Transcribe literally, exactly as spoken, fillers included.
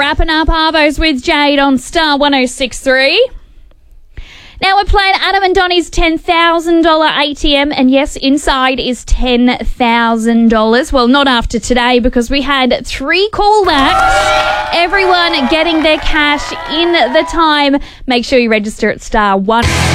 Wrapping up Arvos with Jade on Star one oh six three. Now we're playing Adam and Donnie's ten thousand dollars A T M, and yes, inside is ten thousand dollars. Well, not after today, because we had three callbacks. Everyone getting their cash in the time. Make sure you register at Star one.